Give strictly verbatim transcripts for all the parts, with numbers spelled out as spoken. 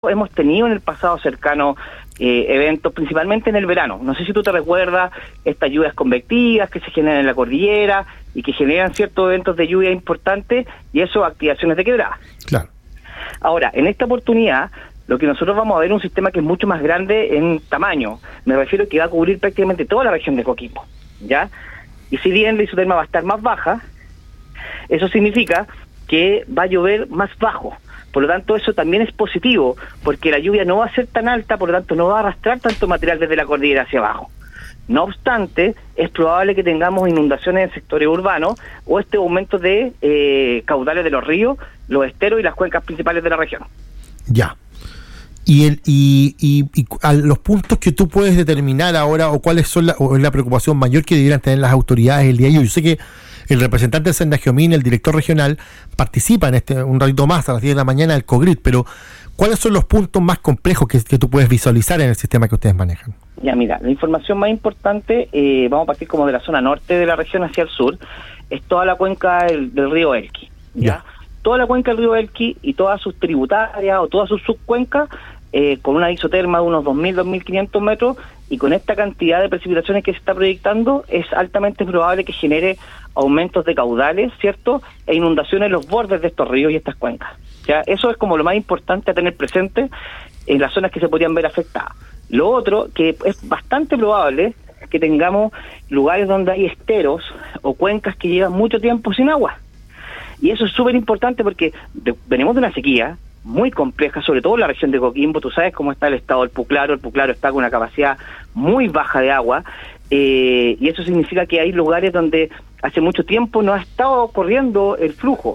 hemos tenido en el pasado cercano eh, eventos, principalmente en el verano. No sé si tú te recuerdas estas lluvias convectivas que se generan en la cordillera y que generan ciertos eventos de lluvia importantes y eso activaciones de quebradas. Claro. Ahora, en esta oportunidad, lo que nosotros vamos a ver es un sistema que es mucho más grande en tamaño. Me refiero a que va a cubrir prácticamente toda la región de Coquimbo, ¿ya? Y si bien la isoterma va a estar más baja, eso significa que va a llover más bajo. Por lo tanto, eso también es positivo, porque la lluvia no va a ser tan alta, por lo tanto no va a arrastrar tanto material desde la cordillera hacia abajo. No obstante, es probable que tengamos inundaciones en sectores urbanos o este aumento de eh, caudales de los ríos, los esteros y las cuencas principales de la región. Ya. Y, el, y, y, y a los puntos que tú puedes determinar ahora, o cuáles son la, o la preocupación mayor que debieran tener las autoridades el día de hoy. Yo sé que el representante de Sendas Geomín, el director regional, participa en este un ratito más a las diez de la mañana del COGRID, pero ¿cuáles son los puntos más complejos que, que tú puedes visualizar en el sistema que ustedes manejan? Ya, mira, la información más importante, eh, vamos a partir como de la zona norte de la región hacia el sur, es toda la cuenca del, del río Elqui, ¿ya? ¿ya? Toda la cuenca del río Elqui y todas sus tributarias o todas sus subcuencas, eh, con una isoterma de unos dos mil, dos mil quinientos metros, y con esta cantidad de precipitaciones que se está proyectando, es altamente probable que genere aumentos de caudales, ¿cierto?, e inundaciones en los bordes de estos ríos y estas cuencas. ¿Ya? Eso es como lo más importante a tener presente en las zonas que se podrían ver afectadas. Lo otro, que es bastante probable que tengamos lugares donde hay esteros o cuencas que llevan mucho tiempo sin agua. Y eso es súper importante porque de, venimos de una sequía muy compleja, sobre todo en la región de Coquimbo. Tú sabes cómo está el estado del Puclaro. El Puclaro está con una capacidad muy baja de agua, eh, y eso significa que hay lugares donde hace mucho tiempo no ha estado corriendo el flujo.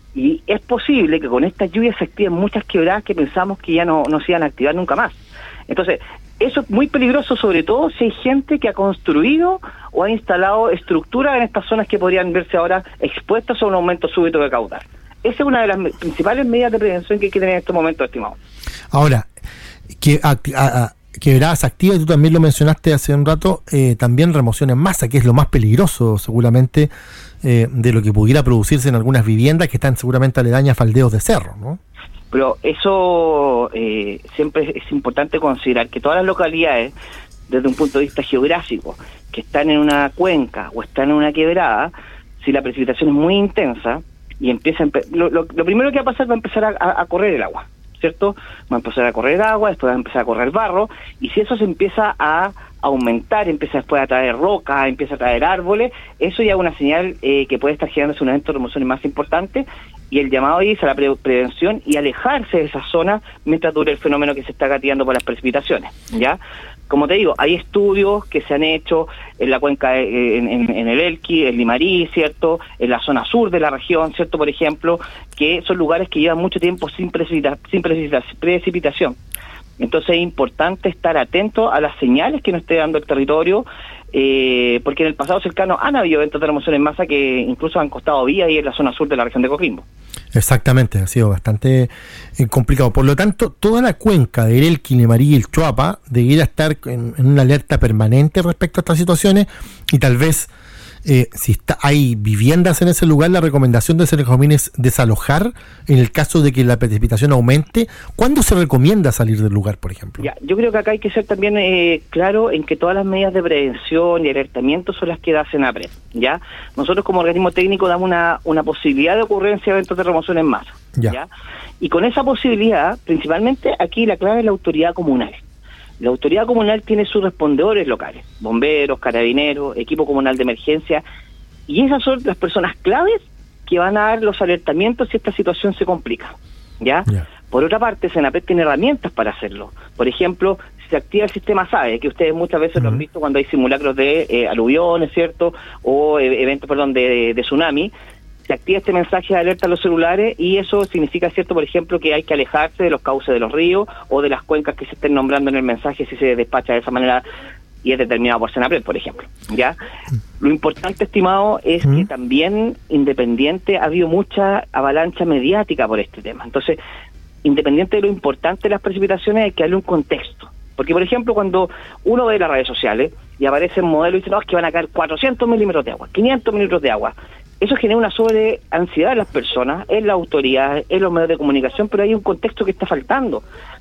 Y es posible que con estas lluvias se activen muchas quebradas que pensamos que ya no, no se iban a activar nunca más. Entonces, eso es muy peligroso, sobre todo si hay gente que ha construido o ha instalado estructuras en estas zonas que podrían verse ahora expuestas a un aumento súbito de caudal. Esa es una de las me- principales medidas de prevención que hay que tener en estos momentos, estimado. Ahora, que acti- a, a, quebradas activas, tú también lo mencionaste hace un rato, eh, también remoción en masa, que es lo más peligroso seguramente eh, de lo que pudiera producirse en algunas viviendas que están seguramente aledañas a faldeos de cerro, ¿no? Pero eso eh, siempre es importante considerar que todas las localidades, desde un punto de vista geográfico, que están en una cuenca o están en una quebrada, si la precipitación es muy intensa y empieza a empe- lo, lo, lo primero que va a pasar va a empezar a, a, a correr el agua, ¿cierto? Va a empezar a correr agua, después va a empezar a correr barro, y si eso se empieza a aumentar, empieza después a traer rocas, empieza a traer árboles, eso ya es una señal eh, que puede estar generándose un evento de remoción más importante, y el llamado ahí es a la pre- prevención y alejarse de esa zona mientras dure el fenómeno que se está gatilando por las precipitaciones, ¿ya? Como te digo, hay estudios que se han hecho en la cuenca, eh, en, en, en el Elqui, en Limarí, ¿cierto?, en la zona sur de la región, ¿cierto?, por ejemplo, que son lugares que llevan mucho tiempo sin, precipita- sin precipita- precipitación. Entonces es importante estar atento a las señales que nos esté dando el territorio, eh, porque en el pasado cercano han habido eventos de remoción en masa que incluso han costado vías ahí en la zona sur de la región de Coquimbo. Exactamente, ha sido bastante eh, complicado. Por lo tanto, toda la cuenca de Elqui, Limarí y el Choapa debiera estar en, en una alerta permanente respecto a estas situaciones, y tal vez eh, si está, hay viviendas en ese lugar, la recomendación de Sendas Geomín es desalojar en el caso de que la precipitación aumente. ¿Cuándo se recomienda salir del lugar, por ejemplo? Ya, yo creo que acá hay que ser también eh, claro en que todas las medidas de prevención y alertamiento son las que da Senapred, ¿ya? Nosotros como organismo técnico damos una, una posibilidad de ocurrencia de eventos de remoción en masa, Ya. ¿ya? Y con esa posibilidad, principalmente aquí la clave es la autoridad comunal. La autoridad comunal tiene sus respondedores locales, bomberos, carabineros, equipo comunal de emergencia, y esas son las personas claves que van a dar los alertamientos si esta situación se complica, ¿ya? Ya. Por otra parte, Senapred tiene herramientas para hacerlo. Por ejemplo, si se activa el sistema SABE, que ustedes muchas veces uh-huh. lo han visto cuando hay simulacros de eh, aluviones, ¿cierto?, o eh, eventos, perdón, de, de tsunami. Se activa este mensaje de alerta a los celulares y eso significa, cierto, por ejemplo, que hay que alejarse de los cauces de los ríos o de las cuencas que se estén nombrando en el mensaje si se despacha de esa manera y es determinado por Senapred, por ejemplo, ¿ya? Lo importante, estimado, es ¿Mm? que también, independiente, ha habido mucha avalancha mediática por este tema. Entonces, independiente de lo importante de las precipitaciones, hay que darle un contexto. Porque, por ejemplo, cuando uno ve las redes sociales y aparecen modelos y dicen, no, es que van a caer cuatrocientos milímetros de agua, quinientos milímetros de agua, eso genera una sobreansiedad en las personas, en la autoridad, en los medios de comunicación, pero hay un contexto que está faltando.